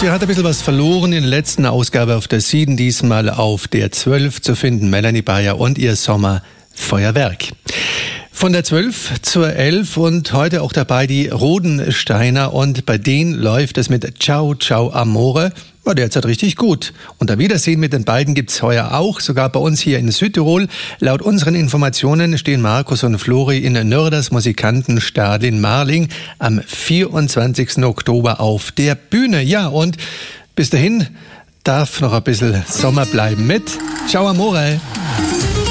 die hat ein bisschen was verloren in der letzten Ausgabe auf der 7, diesmal auf der 12 zu finden. Melanie Bayer und ihr Sommerfeuerwerk. Von der 12 zur 11 und heute auch dabei die Rodensteiner und bei denen läuft es mit Ciao Ciao Amore. Ja, derzeit richtig gut. Und ein Wiedersehen mit den beiden gibt's heuer auch, sogar bei uns hier in Südtirol. Laut unseren Informationen stehen Markus und Flori in Nörders Musikantenstadel in Marling am 24. Oktober auf der Bühne. Ja, und bis dahin darf noch ein bisschen Sommer bleiben mit Ciao Amore.